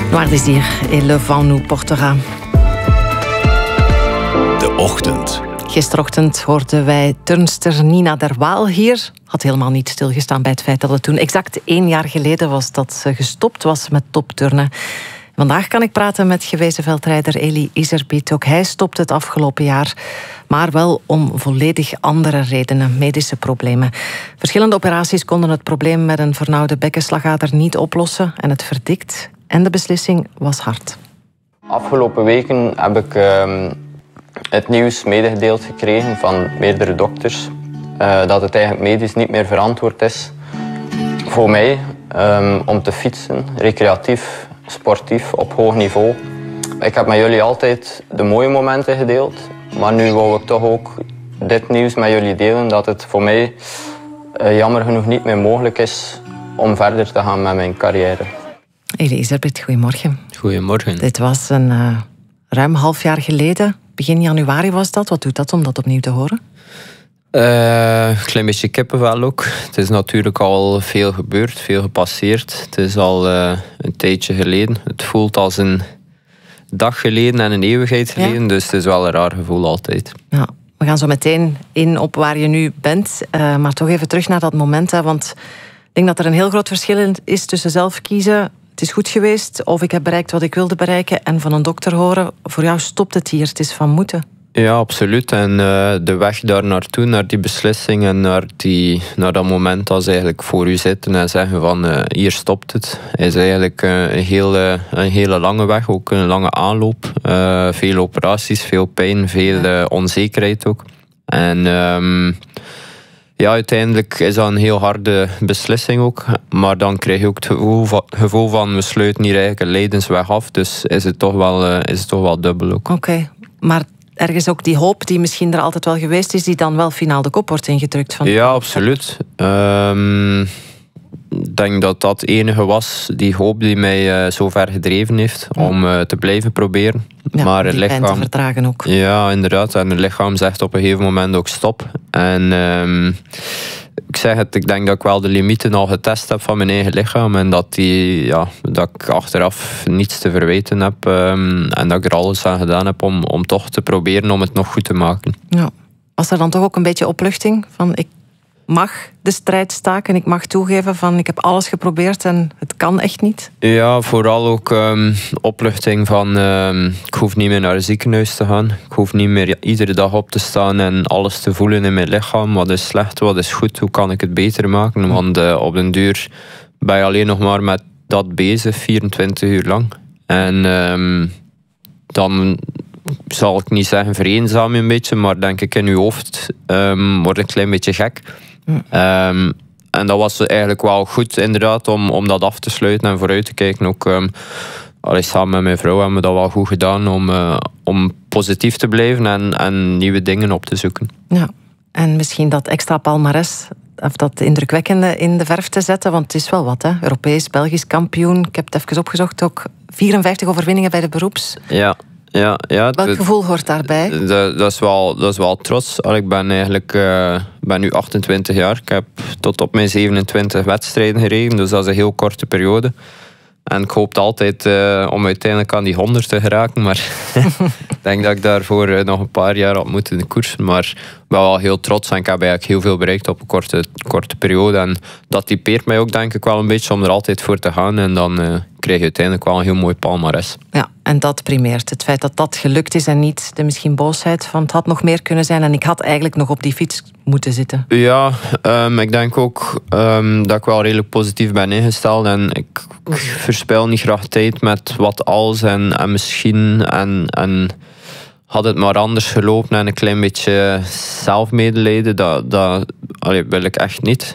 Noir Désir et Le Vent nous portera. De ochtend. Gisterochtend hoorden wij turnster Nina Der Waal hier. Had helemaal niet stilgestaan bij het feit dat het toen exact 1 jaar geleden was dat ze gestopt was met topturnen. Vandaag kan ik praten met gewezen veldrijder Elie Iserbyt. Ook hij stopte het afgelopen jaar, maar wel om volledig andere redenen, medische problemen. Verschillende operaties konden het probleem met een vernauwde bekkenslagader niet oplossen en het verdikt. En de beslissing was hard. Afgelopen weken heb ik het nieuws medegedeeld gekregen van meerdere dokters dat het eigenlijk medisch niet meer verantwoord is voor mij om te fietsen, recreatief, sportief, op hoog niveau. Ik heb met jullie altijd de mooie momenten gedeeld, maar nu wou ik toch ook dit nieuws met jullie delen dat het voor mij jammer genoeg niet meer mogelijk is om verder te gaan met mijn carrière. Elie Iserbyt, goedemorgen. Goedemorgen. Dit was een ruim half jaar geleden. Begin januari was dat. Wat doet dat om dat opnieuw te horen? Een klein beetje kippenvel ook. Het is natuurlijk al veel gebeurd, veel gepasseerd. Het is al een tijdje geleden. Het voelt als een dag geleden en een eeuwigheid geleden. Ja. Dus het is wel een raar gevoel altijd. Ja, we gaan zo meteen in op waar je nu bent. Maar toch even terug naar dat moment. Hè, want ik denk dat er een heel groot verschil is tussen zelf kiezen. Het is goed geweest, of ik heb bereikt wat ik wilde bereiken, en van een dokter horen, voor jou stopt het hier, het is van moeten. Ja, absoluut. En de weg daar naartoe, naar die beslissing en naar dat moment dat ze eigenlijk voor u zitten en zeggen van hier stopt het, is eigenlijk een hele lange weg, ook een lange aanloop. Veel operaties, veel pijn, veel onzekerheid ook. En ja, uiteindelijk is dat een heel harde beslissing ook. Maar dan krijg je ook het gevoel van we sluiten hier eigenlijk een lijdensweg af. Dus is het toch wel dubbel ook. Oké, maar ergens ook die hoop die misschien er altijd wel geweest is, die dan wel finaal de kop wordt ingedrukt. Ja, absoluut. Ik denk dat dat enige was, die hoop die mij zo ver gedreven heeft om te blijven proberen. Ja, maar het die lichaam pijn te vertragen ook. Ja, inderdaad. En het lichaam zegt op een gegeven moment ook stop. En ik zeg het, ik denk dat ik wel de limieten al getest heb van mijn eigen lichaam. En dat ik achteraf niets te verwijten heb. En dat ik er alles aan gedaan heb om toch te proberen om het nog goed te maken. Ja. Was er dan toch ook een beetje opluchting van ik mag de strijd staken, ik mag toegeven van ik heb alles geprobeerd en het kan echt niet? Ja, vooral ook opluchting van ik hoef niet meer naar het ziekenhuis te gaan. Ik hoef niet meer iedere dag op te staan en alles te voelen in mijn lichaam. Wat is slecht, wat is goed, hoe kan ik het beter maken? Want op den duur ben je alleen nog maar met dat bezig, 24 uur lang. En dan zal ik niet zeggen vereenzaam een beetje, maar denk ik in je hoofd wordt een klein beetje gek. En dat was eigenlijk wel goed inderdaad om dat af te sluiten en vooruit te kijken. Ook samen met mijn vrouw hebben we dat wel goed gedaan om positief te blijven en nieuwe dingen op te zoeken. Ja, en misschien dat extra palmares, of dat indrukwekkende in de verf te zetten, want het is wel wat, hè? Europees, Belgisch kampioen. Ik heb het even opgezocht, ook 54 overwinningen bij de beroeps. Ja. Welk gevoel hoort daarbij? Dat is wel trots. Ik ben nu 28 jaar. Ik heb tot op mijn 27 wedstrijden gereden. Dus dat is een heel korte periode. En ik hoopte altijd om uiteindelijk aan die 100 te geraken. Maar ik denk dat ik daarvoor nog een paar jaar had moeten koersen. Maar ik ben wel heel trots en ik heb eigenlijk heel veel bereikt op een korte periode. En dat typeert mij ook denk ik wel een beetje om er altijd voor te gaan. En dan krijg je uiteindelijk wel een heel mooi palmares. Ja, en dat primeert. Het feit dat dat gelukt is en niet de misschien boosheid van het had nog meer kunnen zijn en ik had eigenlijk nog op die fiets moeten zitten. Ja, ik denk ook dat ik wel redelijk positief ben ingesteld en ik verspil niet graag tijd met wat als en misschien en had het maar anders gelopen en een klein beetje zelfmedelijden, dat wil ik echt niet.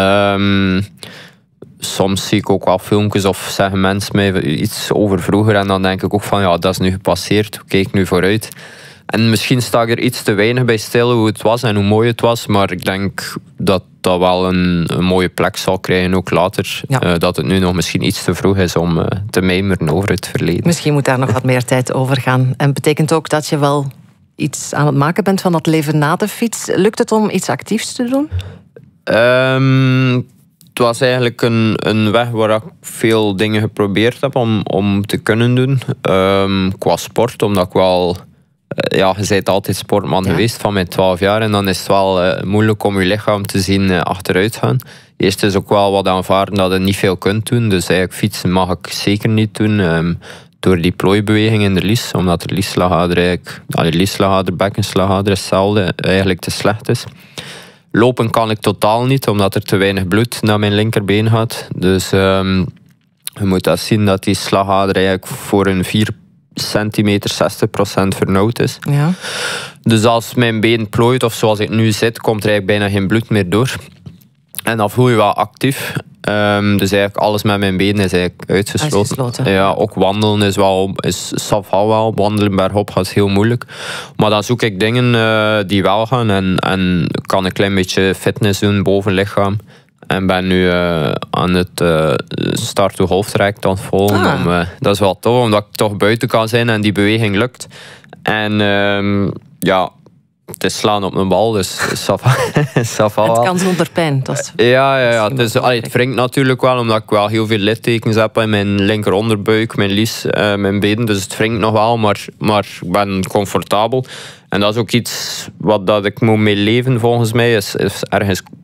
Soms zie ik ook wel filmpjes of zeggen mensen mij iets over vroeger en dan denk ik ook van ja, dat is nu gepasseerd, kijk nu vooruit. En misschien sta ik er iets te weinig bij stil hoe het was en hoe mooi het was, maar ik denk dat dat wel een mooie plek zal krijgen ook later. Ja. Dat het nu nog misschien iets te vroeg is om te mijmeren over het verleden. Misschien moet daar nog wat meer tijd over gaan. En betekent ook dat je wel iets aan het maken bent van dat leven na de fiets. Lukt het om iets actiefs te doen? Het was eigenlijk een weg waar ik veel dingen geprobeerd heb om te kunnen doen. Qua sport, omdat ik wel... je bent altijd sportman geweest van mijn 12 jaar. En dan is het wel moeilijk om je lichaam te zien achteruit gaan. Eerst is ook wel wat aanvaarden dat je niet veel kunt doen. Dus eigenlijk fietsen mag ik zeker niet doen. Door die plooibeweging in de lies. Omdat de liesslagader eigenlijk... de liesslagader, bekkenslagader is hetzelfde. Eigenlijk te slecht is. Lopen kan ik totaal niet, omdat er te weinig bloed naar mijn linkerbeen gaat. Dus je moet dat zien dat die slagader eigenlijk voor een 4 centimeter 60% vernauwd is. Ja. Dus als mijn been plooit, of zoals ik nu zit, komt er eigenlijk bijna geen bloed meer door. En dan voel je wel actief. Dus eigenlijk alles met mijn benen is eigenlijk uitgesloten. Ja, ook wandelen is safal wel. Wandelen bergop gaat heel moeilijk. Maar dan zoek ik dingen die wel gaan. En kan een klein beetje fitness doen, bovenlichaam. En ben nu aan het start to golftraject aan het volgen. Dat is wel tof, omdat ik toch buiten kan zijn en die beweging lukt. En het is slaan op mijn bal, dus het kan zonder pijn. Ja. Het wringt natuurlijk wel, omdat ik wel heel veel littekens heb in mijn linker onderbuik, mijn lies, mijn benen. Dus het wringt nog wel, maar ik ben comfortabel. En dat is ook iets wat dat ik moet mee leven, volgens mij. Is ergens